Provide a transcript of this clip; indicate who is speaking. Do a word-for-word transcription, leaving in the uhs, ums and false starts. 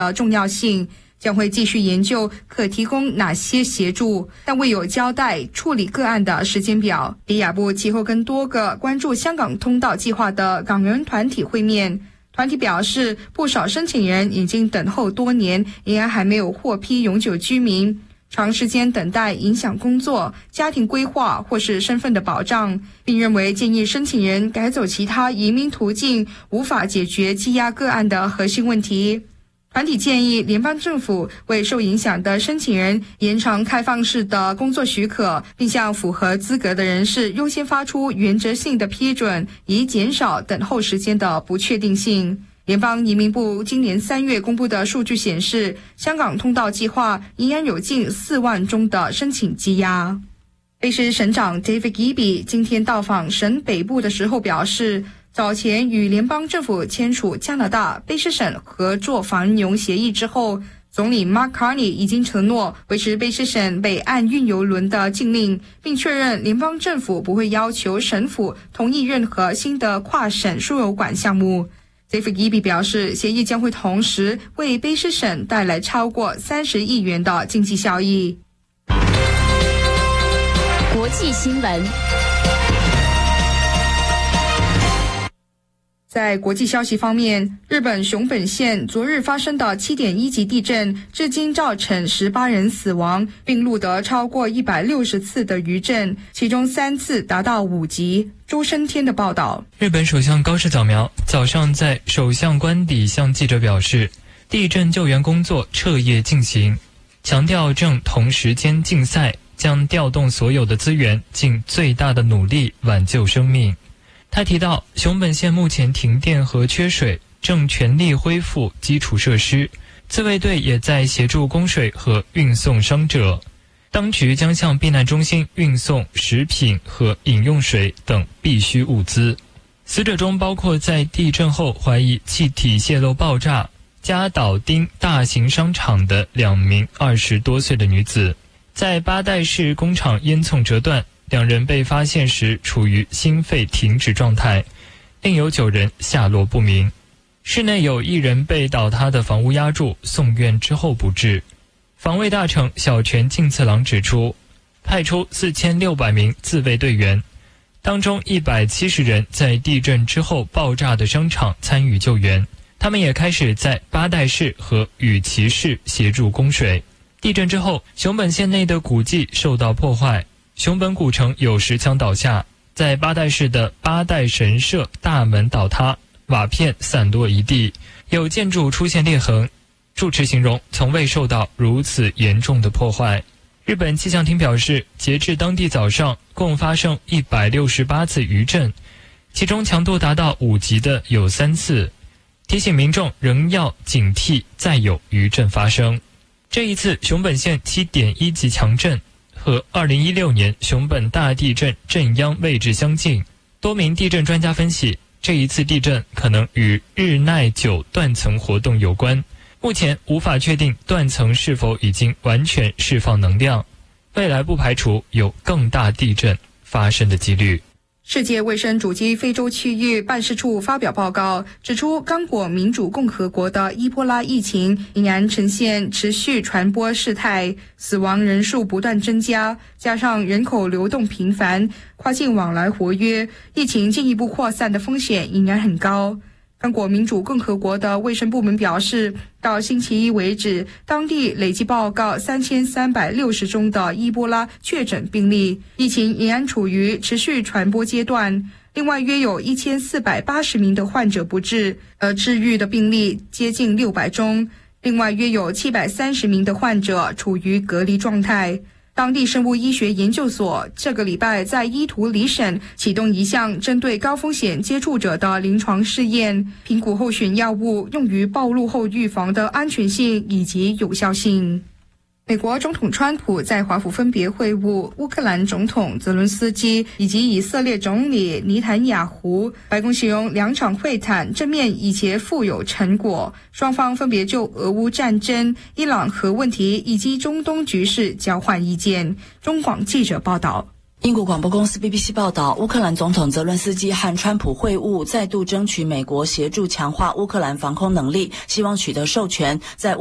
Speaker 1: 的重要性，将会继续研究可提供哪些协助，但未有交代处理个案的时间表。李亚布其后跟多个关注香港通道计划的港人团体会面，团体表示不少申请人已经等候多年，仍然还没有获批永久居民，长时间等待影响工作、家庭规划或是身份的保障，并认为建议申请人改走其他移民途径无法解决羁押个案的核心问题。团体建议联邦政府为受影响的申请人延长开放式的工作许可，并向符合资格的人士优先发出原则性的批准，以减少等候时间的不确定性。联邦移民部今年三月公布的数据显示，香港通道计划仍然有近四万宗的申请积压。卑诗省长 David Eby 今天到访省北部的时候表示，早前与联邦政府签署加拿大卑诗省合作繁荣协议之后，总理 Mark Carney 已经承诺维持卑诗省北岸运油轮的禁令，并确认联邦政府不会要求省府同意任何新的跨省输油管项目。David Eby 表示，协议将会同时为卑诗省带来超过三十亿元的经济效益。
Speaker 2: 国际新闻。
Speaker 1: 在国际消息方面，日本熊本县昨日发生的 七点一 级地震至今造成十八人死亡，并录得超过一百六十次的余震，其中三次达到五级。周升天的报道。
Speaker 3: 日本首相高市早苗早上在首相官邸向记者表示，地震救援工作彻夜进行，强调正同时间竞赛，将调动所有的资源，尽最大的努力挽救生命。他提到，熊本县目前停电和缺水，正全力恢复基础设施，自卫队也在协助供水和运送伤者。当局将向避难中心运送食品和饮用水等必需物资。死者中包括在地震后怀疑气体泄漏爆炸加岛町大型商场的两名二十多岁的女子。在八代市工厂烟囱折断，两人被发现时处于心肺停止状态，另有九人下落不明。室内有一人被倒塌的房屋压住，送院之后不治。防卫大臣小泉进次郎指出，派出四千六百名自卫队员，当中一百七十人在地震之后爆炸的商场参与救援，他们也开始在八代市和羽崎市协助供水。地震之后，熊本县内的古迹受到破坏，熊本古城有石墙倒下，在八代市的八代神社大门倒塌，瓦片散落一地，有建筑出现裂痕。住持形容从未受到如此严重的破坏。日本气象厅表示，截至当地早上，共发生一百六十八次余震，其中强度达到五级的有三次，提醒民众仍要警惕再有余震发生。这一次熊本县 七点一 级强震和二零一六年熊本大地震震央位置相近，多名地震专家分析，这一次地震可能与日奈久断层活动有关。目前无法确定断层是否已经完全释放能量，未来不排除有更大地震发生的几率。
Speaker 1: 世界卫生组织非洲区域办事处发表报告，指出刚果民主共和国的伊波拉疫情仍然呈现持续传播事态，死亡人数不断增加，加上人口流动频繁，跨境往来活跃，疫情进一步扩散的风险仍然很高。刚果民主共和国的卫生部门表示，到星期一为止，当地累计报告三千三百六十宗的伊波拉确诊病例，疫情仍然处于持续传播阶段。另外，约有一千四百八十名的患者不治，而治愈的病例接近六百宗。另外，约有七百三十名的患者处于隔离状态。当地生物医学研究所这个礼拜在伊图里省启动一项针对高风险接触者的临床试验，评估候选药物用于暴露后预防的安全性以及有效性。美国总统川普在华府分别会晤乌克兰总统泽伦斯基以及以色列总理尼坦雅胡。白宫形容两场会谈正面以及富有成果，双方分别就俄乌战争、伊朗核问题以及中东局势交换意见。中广记者报道。
Speaker 4: 英国广播公司 B B C 报道，乌克兰总统泽伦斯基和川普会晤，再度争取美国协助强化乌克兰防空能力，希望取得授权，在